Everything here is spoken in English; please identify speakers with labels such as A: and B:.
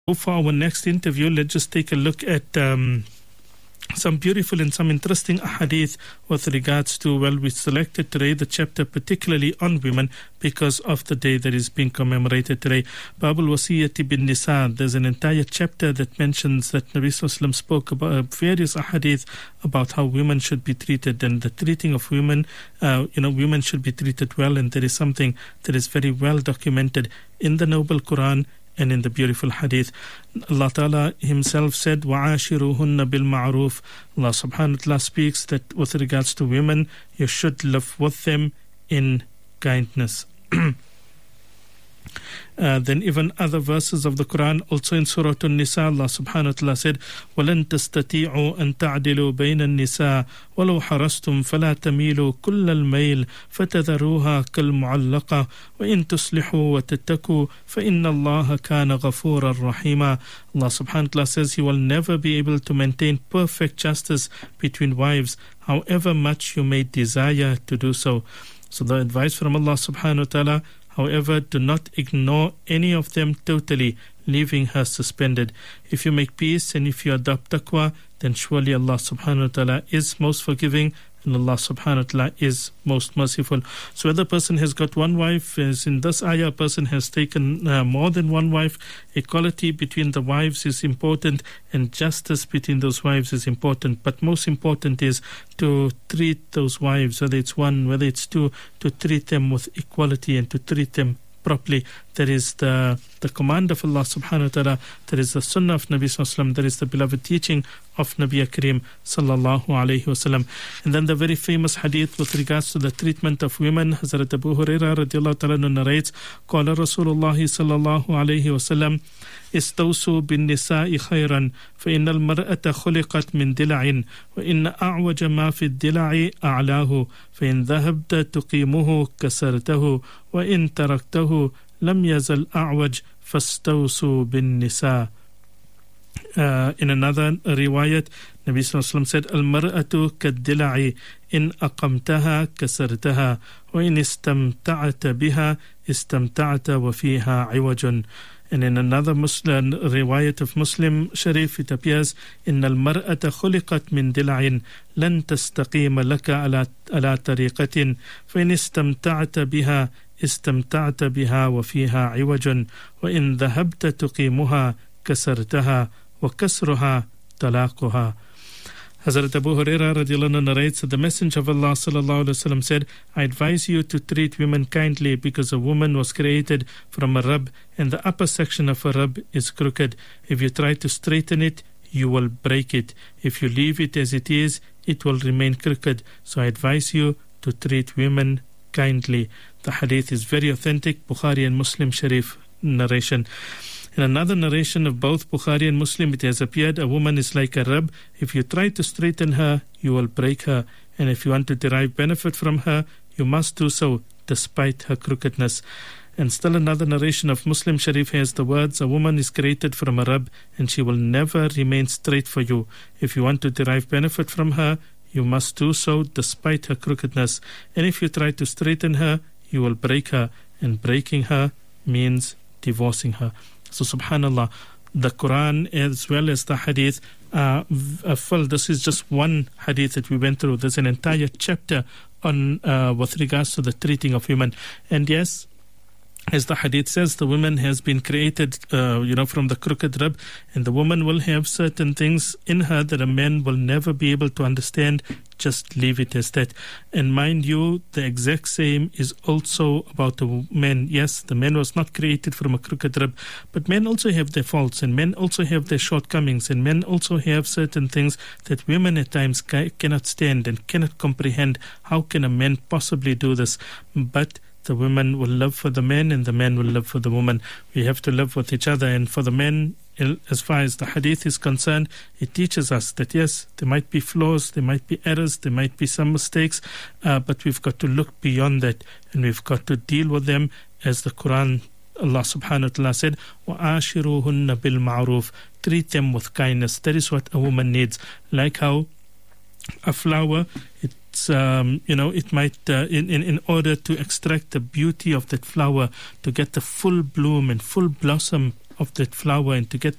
A: For our next interview, let's just take a look at some beautiful and some interesting ahadith with regards to, well, we selected today the chapter particularly on women because of the day that is being commemorated today. Babul Wasiyati bin Nisa. There's an entire chapter that mentions that Nabi Sallallahu Alaihi Wasallam spoke about various ahadith about how women should be treated, and the treating of women, women should be treated well, and there is something that is very well documented in the Noble Quran and in the beautiful hadith. Allah Ta'ala himself said, وَعَاشِرُهُنَّ بِالْمَعْرُوفِ. Allah subhanahu wa ta'ala speaks that with regards to women, you should live with them in kindness. Then even other verses of the Quran, also in Surah An-Nisa, Allah subhanahu wa ta'ala said, وَلَن تَسْتَطِيعُوا أَن تَعْدِلُوا بَيْنَ النِّسَاءِ وَلَوْ حَرَصْتُمْ فَلَا تَمِيلُوا كُلَّ الْمَيْلِ فَتَذَرُوهَا كَالْمُعَلَّقَةِ وَإِن تُصْلِحُوا وَتَتَّقُوا فَإِنَّ اللَّهَ كَانَ غَفُورًا رَحِيمًا. Allah subhanahu wa ta'ala says He will never be able to maintain perfect justice between wives, however much you may desire to do so. So the advice from Allah subhanahu wa ta'ala, however, do not ignore any of them totally, leaving her suspended. If you make peace and if you adopt taqwa, then surely Allah subhanahu wa ta'ala is most forgiving, and Allah subhanahu wa ta'ala is most merciful. So whether a person has got one wife, as in this ayah, a person has taken more than one wife, equality between the wives is important, and justice between those wives is important. But most important is to treat those wives, whether it's one, whether it's two, to treat them with equality and to treat them properly. That is the command of Allah subhanahu wa ta'ala. That is the sunnah of Nabi sallallahu alaihi wasallam. That is the beloved teaching of Nabi Kareem sallallahu alaihi wasallam. And then the very famous hadith with regards to the treatment of women, Hazrat Abu Hurairah radiallahu ta'ala narrates, قال رسول الله صلى الله عليه وسلم استوصوا بالنساء خيرا فإن المرأة خلقت من ضلع وإن أعوج ما في الضلع أعلاه فإن ذهبت تقيمه كسرته وإن تركته لم يزل أعوج فاستوصوا بالنساء. In another riwayat, Nabi Sallallahu Alaihi Wasallam said, Al-mar'atu kad-dila'i in aqamtaha kasartaha wa in istamta'ata biha istamta'ata wa fiha iwajun. And in another Muslim riwayat of Muslim Sharif, it appears, Inna al-mar'ata khuliqat min dila'in lan tastaqima laka ala tariqatin fa in istamta'ata biha istamta'ata biha wa fiha iwajun wa in dhahabta tuqimuha kasartaha wa kasruha talaquha. Hazrat Abu Hurairah radiallahu anhu narrates that the Messenger of Allah sallallahu alaihi wasallam said, I advise you to treat women kindly because a woman was created from a rib and the upper section of a rib is crooked. If you try to straighten it, you will break it. If you leave it as it is, it will remain crooked. So I advise you to treat women kindly. The hadith is very authentic, Bukhari and Muslim Sharif narration. In another narration of both Bukhari and Muslim, it has appeared, a woman is like a rib. If you try to straighten her, you will break her. And if you want to derive benefit from her, you must do so despite her crookedness. And still another narration of Muslim Sharif has the words, a woman is created from a rib and she will never remain straight for you. If you want to derive benefit from her, you must do so despite her crookedness. And if you try to straighten her, you will break her. And breaking her means divorcing her. So subhanallah, the Quran as well as the hadith are full. This is just one hadith that we went through. There's an entire chapter on with regards to the treating of women. And yes, as the hadith says, the woman has been created, from the crooked rib, and the woman will have certain things in her that a man will never be able to understand. Just leave it as that. And mind you, the exact same is also about the men. Yes, the man was not created from a crooked rib, but men also have their faults, and men also have their shortcomings, and men also have certain things that women at times cannot stand and cannot comprehend. How can a man possibly do this? But the women will live for the men and the men will live for the woman. We have to live with each other. And for the men, as far as the hadith is concerned, it teaches us that yes, there might be flaws, there might be errors, there might be some mistakes, but we've got to look beyond that and we've got to deal with them as the Quran, Allah subhanahu wa ta'ala said, وَآشِرُوهُنَّ بِالْمَعْرُوفِ. Treat them with kindness. That is what a woman needs. Like how a flower, it might, in order to extract the beauty of that flower, to get the full bloom and full blossom of that flour and to get